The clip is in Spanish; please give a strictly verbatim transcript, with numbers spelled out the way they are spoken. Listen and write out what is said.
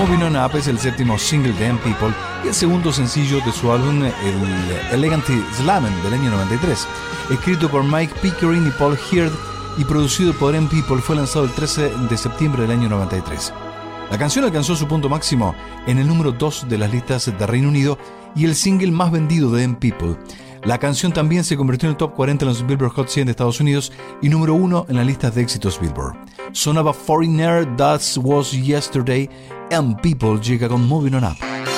Moving On Up es el séptimo single de M People y el segundo sencillo de su álbum el Elegant Slamming del año noventa y tres. Escrito por Mike Pickering y Paul Heard y producido por M People, fue lanzado el trece de septiembre del año noventa y tres. La canción alcanzó su punto máximo en el número dos de las listas de Reino Unido y el single más vendido de M People. La canción también se convirtió en el top cuarenta en los Billboard Hot cien de Estados Unidos y número uno en las listas de éxitos Billboard. Sonaba Foreigner, That Was Yesterday, and People llega con Moving On Up.